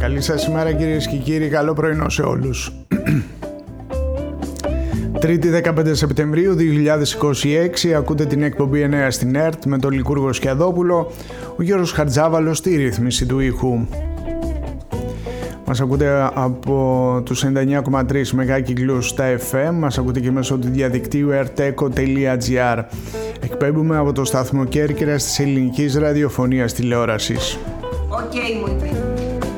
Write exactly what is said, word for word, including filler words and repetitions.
Καλή σας ημέρα κυρίες και κύριοι, καλό πρωινό σε όλους. Τρίτη δεκαπέντε Σεπτεμβρίου δύο χιλιάδες είκοσι έξι, ακούτε την εκπομπή εννέα στην ΕΡΤ με τον Λικούργο Σκιαδόπουλο, ο Γιώργος Χαρτζάβαλος στη ρύθμιση του ήχου. Μας ακούτε από τους ενενήντα εννέα κόμμα τρία μεγάκυκλους στα εφ εμ, μας ακούτε και μέσω του διαδικτύου ερτέκο τελεία τζι άρ. Εκπέμπουμε από το σταθμό Κέρκυρας της ελληνικής ραδιοφωνίας τηλεόρασης. Οκ, okay, μου είπε.